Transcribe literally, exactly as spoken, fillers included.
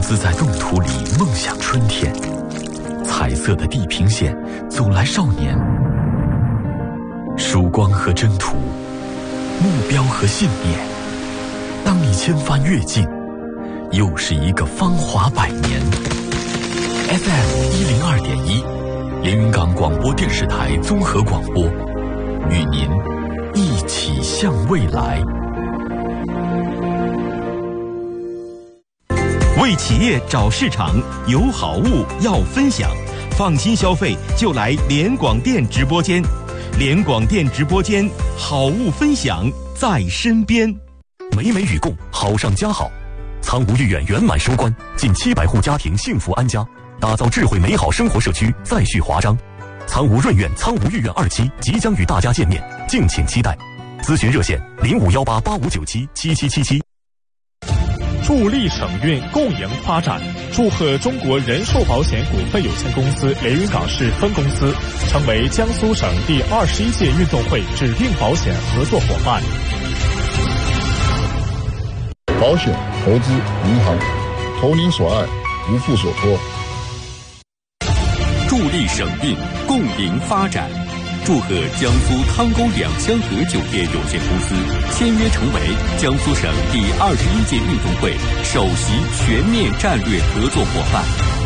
自在路途里梦想春天，彩色的地平线，走来少年。曙光和征途，目标和信念。当你千帆越尽，又是一个芳华百年。F M 一零二点一，连云港广播电视台综合广播，与您一起向未来。 为企业找市场，有好物要分享，放心消费就来联广电直播间。联广电直播间，好物分享在身边。 美美与共，好上加好。苍梧御苑圆满收官，近七百户家庭幸福安家，打造智慧美好生活社区再续华章。苍梧润苑苍梧御苑二期即将与大家见面，敬请期待。咨询热线零五幺八八五九七七七七七。 助力省运共赢发展，祝贺中国人寿保险股份有限公司连云港市分公司成为江苏省第二十一届运动会指定保险合作伙伴。 保险、投资、银行，投您所爱，无负所托。 助力省运共赢发展，祝贺江苏汤沟两香阁酒店有限公司签约成为江苏省第二十一届运动会首席全面战略合作伙伴。